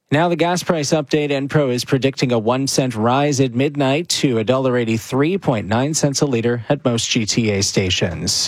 Now the gas price update. Enpro is predicting a 1 cent rise at midnight to $1.83.9 a litre at most GTA stations.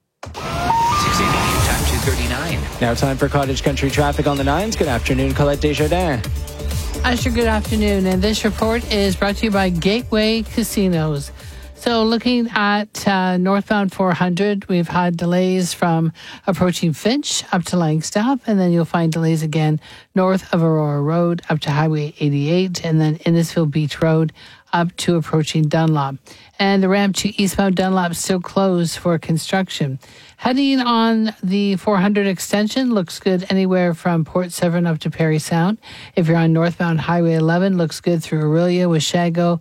680 time 239. Now time for Cottage Country traffic on the 9s. Good afternoon, Colette Desjardins. Asher, good afternoon. And this report is brought to you by Gateway Casinos. So looking at northbound 400, we've had delays from approaching Finch up to Langstaff, and then you'll find delays again north of Aurora Road up to Highway 88, and then Innisfil Beach Road up to approaching Dunlop. And the ramp to eastbound Dunlop still closed for construction. Heading on the 400 extension looks good anywhere from Port Severn up to Parry Sound. If you're on northbound Highway 11, looks good through Aurelia with Shago,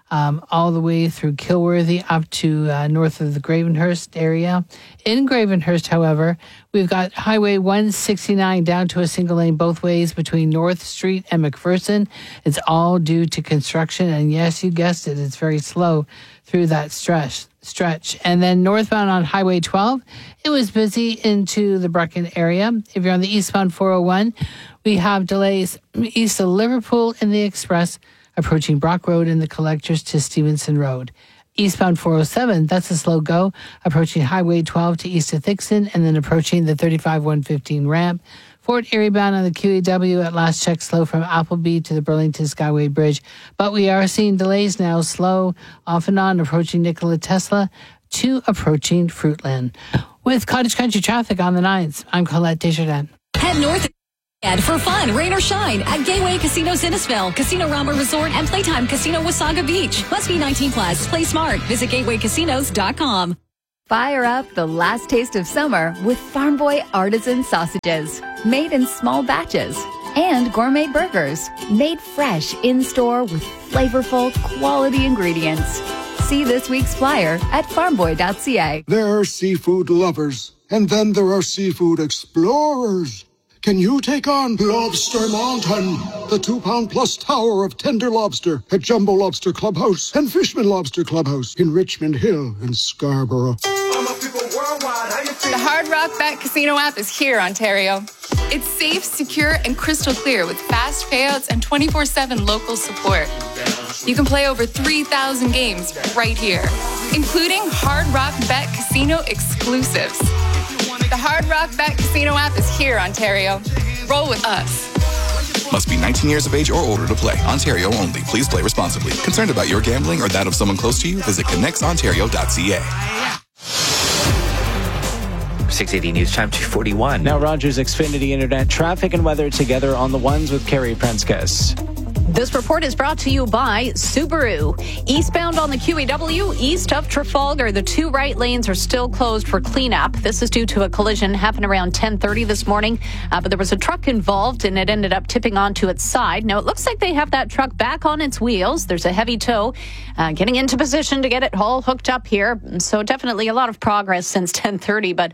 all the way through Kilworthy up to north of the Gravenhurst area. In Gravenhurst, however, we've got Highway 169 down to a single lane both ways between North Street and McPherson. It's all due to construction, and yes, you guessed it, it's very slow through that stretch. And then northbound on Highway 12, it was busy into the Brechin area. If you're on the eastbound 401, we have delays east of Liverpool in the Express, approaching Brock Road and the Collectors to Stevenson Road. Eastbound 407, that's a slow go, approaching Highway 12 to east of Thixton, and then approaching the 35-115 ramp. Fort Erie bound on the QEW at last check slow from Appleby to the Burlington Skyway Bridge. But we are seeing delays now, slow off and on, approaching Nikola Tesla to approaching Fruitland. With Cottage Country traffic on the 9s, I'm Colette Desjardins. Head north for fun, rain or shine, at Gateway Casinos Innisfil, Casino Rama Resort, and Playtime Casino Wasaga Beach. Must be 18 plus. Play smart. Visit gatewaycasinos.com. Fire up the last taste of summer with Farm Boy artisan sausages, made in small batches, and gourmet burgers, made fresh in-store with flavorful, quality ingredients. See this week's flyer at farmboy.ca. There are seafood lovers, and then there are seafood explorers. Can you take on Lobster Mountain, the 2-pound-plus tower of tender lobster at Jumbo Lobster Clubhouse and Fishman Lobster Clubhouse in Richmond Hill and Scarborough? The Hard Rock Bet Casino app is here, Ontario. It's safe, secure, and crystal clear with fast payouts and 24/7 local support. You can play over 3,000 games right here, including Hard Rock Bet Casino exclusives. The Hard Rock Bet Casino app is here, Ontario. Roll with us. Must be 19 years of age or older to play. Ontario only. Please play responsibly. Concerned about your gambling or that of someone close to you? Visit connectsontario.ca. 680 News Time 241. Now Rogers Xfinity Internet traffic and weather together on the 1s with Carrie Prenskus. This report is brought to you by Subaru. Eastbound on the QEW, east of Trafalgar, the 2 right lanes are still closed for cleanup. This is due to a collision happened around 10:30 this morning, but there was a truck involved and it ended up tipping onto its side. Now it looks like they have that truck back on its wheels. There's a heavy tow getting into position to get it all hooked up here. So definitely a lot of progress since 10:30, but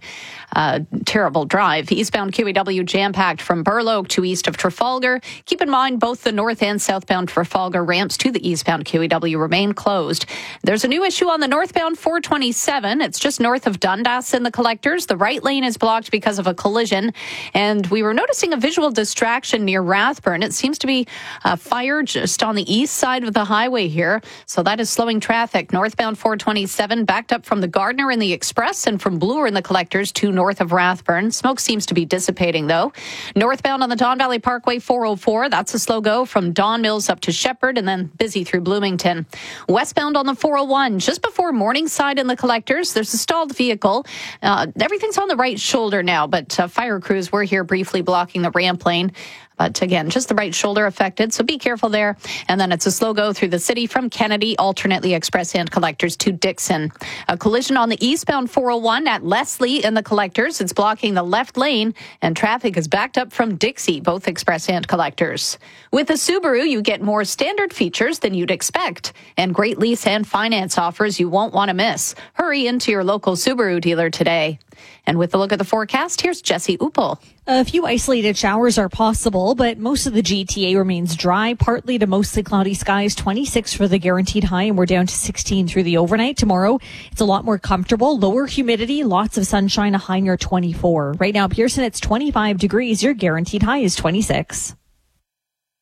terrible drive. Eastbound QEW jam-packed from Burloak to east of Trafalgar. Keep in mind both the north and southbound Trafalgar ramps to the eastbound QEW remain closed. There's a new issue on the northbound 427. It's just north of Dundas in the Collectors. The right lane is blocked because of a collision, and we were noticing a visual distraction near Rathburn. It seems to be a fire just on the east side of the highway here, so that is slowing traffic. Northbound 427 backed up from the Gardner in the Express and from Bloor in the Collectors to north of Rathburn. Smoke seems to be dissipating, though. Northbound on the Don Valley Parkway 404, that's a slow go from Don Mills up to Shepherd and then busy through Bloomington. Westbound on the 401, just before Morningside in the Collectors, there's a stalled vehicle. Everything's on the right shoulder now, but fire crews were here briefly blocking the ramp lane. But again, just the right shoulder affected, so be careful there. And then it's a slow go through the city from Kennedy, alternately Express and Collectors to Dixon. A collision on the eastbound 401 at Leslie in the Collectors. It's blocking the left lane, and traffic is backed up from Dixie, both Express and Collectors. With a Subaru, you get more standard features than you'd expect, and great lease and finance offers you won't want to miss. Hurry into your local Subaru dealer today. And with a look at the forecast, here's Jesse Uppel. A few isolated showers are possible, but most of the GTA remains dry, partly to mostly cloudy skies. 26 for the guaranteed high, and we're down to 16 through the overnight. Tomorrow, it's a lot more comfortable, lower humidity, lots of sunshine, a high near 24. Right now, Pearson, it's 25 degrees. Your guaranteed high is 26.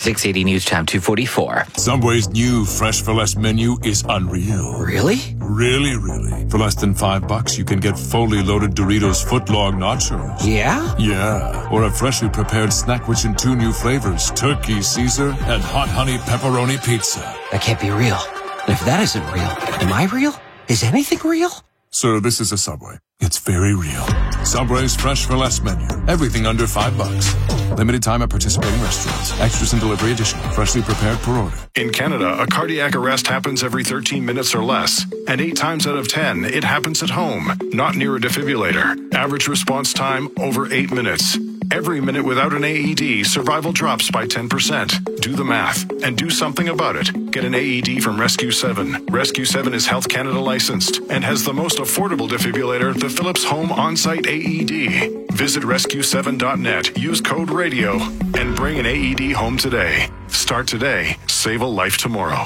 680 News Time 244. Subway's new Fresh for Less menu is unreal. Really? Really, really. For less than $5, you can get fully loaded Doritos footlong nachos. Yeah? Yeah. Or a freshly prepared snack rich in 2 new flavors, Turkey Caesar and Hot Honey Pepperoni Pizza. That can't be real. And if that isn't real, am I real? Is anything real? Sir, this is a Subway. It's very real. Subway's Fresh for Less menu. Everything under $5. Limited time at participating restaurants. Extras and delivery additional. Freshly prepared per order. In Canada, a cardiac arrest happens every 13 minutes or less. And 8 times out of 10, it happens at home, not near a defibrillator. Average response time, over 8 minutes. Every minute without an AED, survival drops by 10%. Do the math and do something about it. Get an AED from Rescue 7. Rescue 7 is Health Canada licensed and has the most affordable defibrillator, the Philips Home On-Site AED. Visit rescue7.net, use code RADIO, and bring an AED home today. Start today, save a life tomorrow.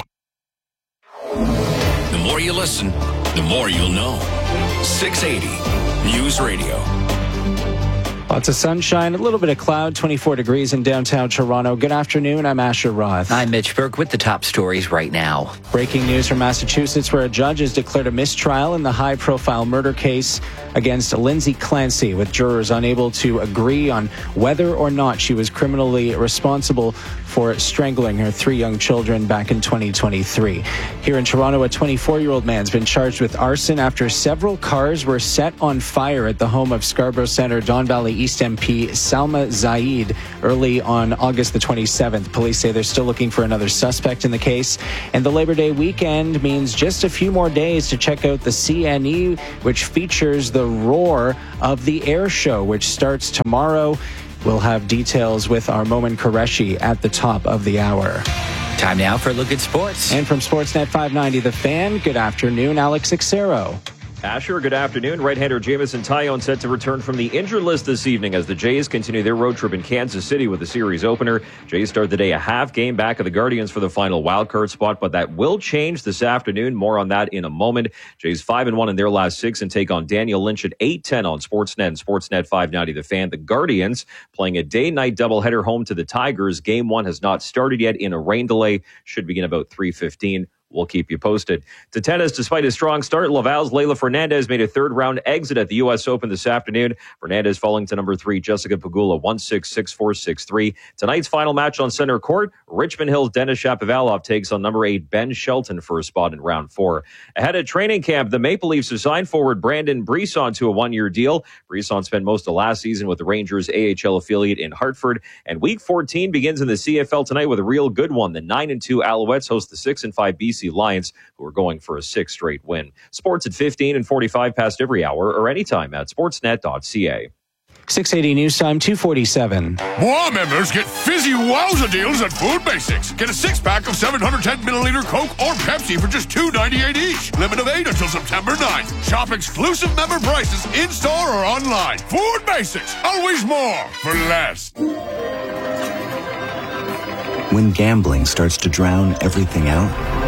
The more you listen, the more you'll know. 680 News Radio. Lots of sunshine, a little bit of cloud, 24 degrees in downtown Toronto. Good afternoon, I'm Asher Roth. I'm Mitch Burke with the top stories right now. Breaking news from Massachusetts, where a judge has declared a mistrial in the high-profile murder case against Lindsay Clancy, with jurors unable to agree on whether or not she was criminally responsible for strangling her 3 young children back in 2023. Here in Toronto, a 24-year-old man's been charged with arson after several cars were set on fire at the home of Scarborough Centre, Don Valley East MP Salma Zaid early on August the 27th. Police say they're still looking for another suspect in the case. And the Labor Day weekend means just a few more days to check out the CNE, which features the roar of the air show, which starts tomorrow. We'll have details with our Momin Qureshi at the top of the hour. Time now for a look at sports. And from Sportsnet 590, The Fan, good afternoon, Alex Ixero. Asher, good afternoon. Right-hander Jamison Tyone set to return from the injured list this evening as the Jays continue their road trip in Kansas City with the series opener. Jays start the day a half game back of the Guardians for the final wildcard spot, but that will change this afternoon. More on that in a moment. Jays 5-1 in their last 6 and take on Daniel Lynch at 8:10 on Sportsnet and Sportsnet 590 The Fan. The Guardians playing a day-night doubleheader home to the Tigers. Game 1 has not started yet in a rain delay. Should begin about 3:15. We'll keep you posted. To tennis, despite his strong start, Laval's Leylah Fernandez made a third-round exit at the U.S. Open this afternoon. Fernandez falling to number 3, Jessica Pegula, 1-6, 6-4, 6-3. Tonight's final match on center court, Richmond Hill's Denis Shapovalov takes on number 8, Ben Shelton, for a spot in round 4. Ahead of training camp, the Maple Leafs have signed forward Brandon Brisson to a 1-year deal. Brisson spent most of last season with the Rangers' AHL affiliate in Hartford. And Week 14 begins in the CFL tonight with a real good one. The 9-2 Alouettes host the 6-5 BC Lions, who are going for a 6th straight win. Sports at 15 and 45 past every hour or anytime at sportsnet.ca. 680 News Time, 247. More members get fizzy wowza deals at Food Basics. Get a 6-pack of 710-milliliter Coke or Pepsi for just $2.98 each. Limit of 8 until September 9th. Shop exclusive member prices in-store or online. Food Basics. Always more for less. When gambling starts to drown everything out,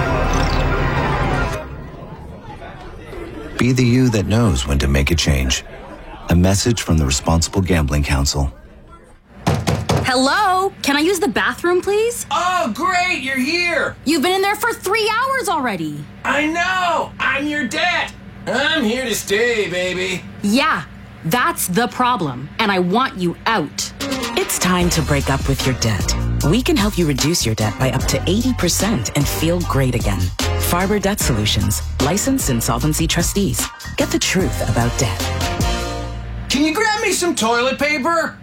be the you that knows when to make a change. A message from the Responsible Gambling Council. Hello? Can I use the bathroom, please? Oh, great, you're here. You've been in there for 3 hours already. I know. I'm your debt. I'm here to stay, baby. Yeah, that's the problem, and I want you out. It's time to break up with your debt. We can help you reduce your debt by up to 80% and feel great again. Farber Debt Solutions, licensed insolvency trustees. Get the truth about debt. Can you grab me some toilet paper?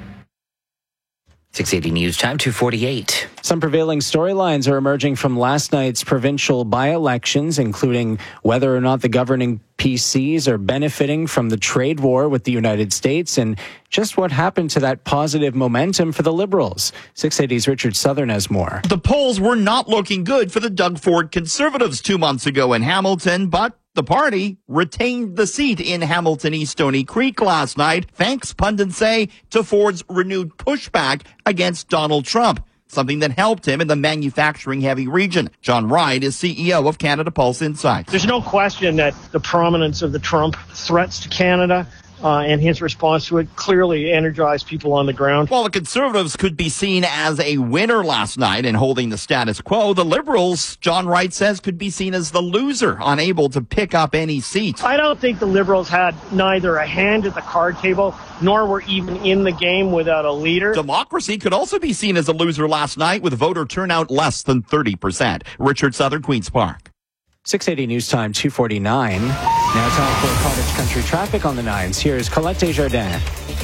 680 News Time, 248. Some prevailing storylines are emerging from last night's provincial by-elections, including whether or not the governing PCs are benefiting from the trade war with the United States and just what happened to that positive momentum for the Liberals. 680's Richard Southern has more. The polls were not looking good for the Doug Ford Conservatives 2 months ago in Hamilton, but the party retained the seat in Hamilton East Stony Creek last night, thanks, pundits say, to Ford's renewed pushback against Donald Trump, something that helped him in the manufacturing-heavy region. John Ride is CEO of Canada Pulse Insights. There's no question that the prominence of the Trump threats to Canada and his response to it clearly energized people on the ground. While the Conservatives could be seen as a winner last night in holding the status quo, the Liberals, John Wright says, could be seen as the loser, unable to pick up any seats. I don't think the Liberals had neither a hand at the card table, nor were even in the game without a leader. Democracy could also be seen as a loser last night with voter turnout less than 30%. Richard Southern, Queen's Park. 680 News Time, 2:49. Now time for Cottage Country traffic on the 9s. Here's Colette Desjardins.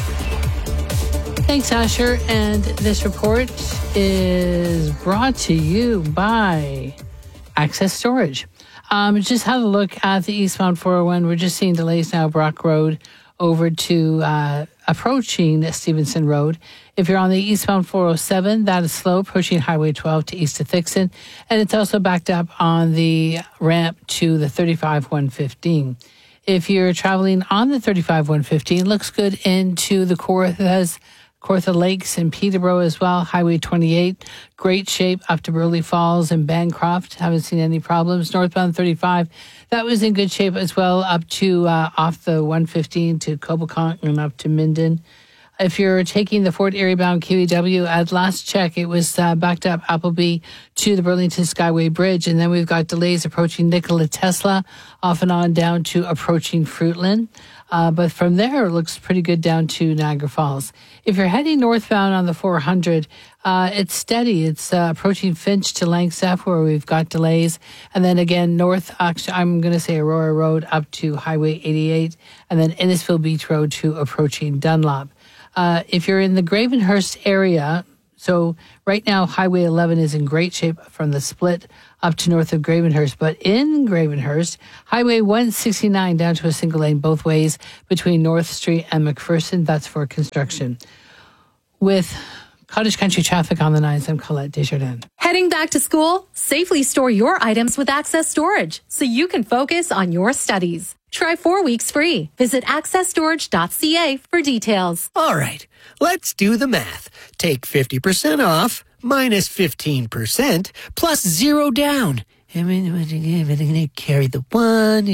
Thanks, Asher. And this report is brought to you by Access Storage. Just have a look at the eastbound 401. We're just seeing delays now, Brock Road over to approaching Stevenson Road. If you're on the eastbound 407, that is slow, approaching Highway 12 to east of Thixon. And it's also backed up on the ramp to the 35-115. If you're traveling on the 35-115, looks good into the Kawartha Lakes and Peterborough as well. Highway 28, great shape up to Burley Falls and Bancroft. Haven't seen any problems. Northbound 35, that was in good shape as well, up to off the 115 to Coboconk and up to Minden. If you're taking the Fort Erie bound QEW, at last check, it was backed up Appleby to the Burlington Skyway Bridge. And then we've got delays approaching Nikola Tesla, off and on down to approaching Fruitland. But from there, it looks pretty good down to Niagara Falls. If you're heading northbound on the 400, it's steady. It's approaching Finch to Langstaff, where we've got delays. And then again, north, actually, I'm going to say Aurora Road up to Highway 88, and then Innisfil Beach Road to approaching Dunlop. If you're in the Gravenhurst area, so right now Highway 11 is in great shape from the split up to north of Gravenhurst. But in Gravenhurst, Highway 169 down to a single lane both ways between North Street and McPherson. That's for construction. With Cottage Country traffic on the 9s, I'm Colette Desjardins. Heading back to school? Safely store your items with Access Storage so you can focus on your studies. Try 4 weeks free. Visit accessstorage.ca for details. All right, let's do the math. Take 50% off minus 15% plus 0 down. I'm going to carry the one.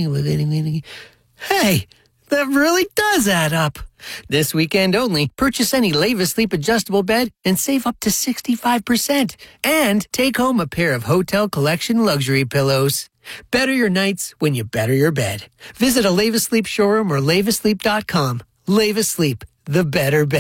Hey, that really does add up. This weekend only, purchase any Leva Sleep adjustable bed and save up to 65%. And take home a pair of Hotel Collection luxury pillows. Better your nights when you better your bed. Visit a Leva Sleep showroom or levasleep.com. Leva Sleep, the better bed.